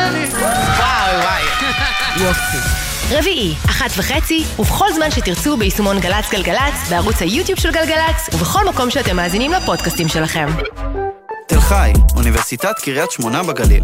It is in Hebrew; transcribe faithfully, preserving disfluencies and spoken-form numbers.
אני. וואי וואי. יופי. רביעי, אחת וחצי, ובכל זמן שתרצו ביישומון גלץ גלגלץ, בערוץ היוטיוב של גלגלץ, ובכל מקום שאתם מאזינים לפודקאסטים שלכם. תל חי, אוניברסיטת קריית שמונה בגליל.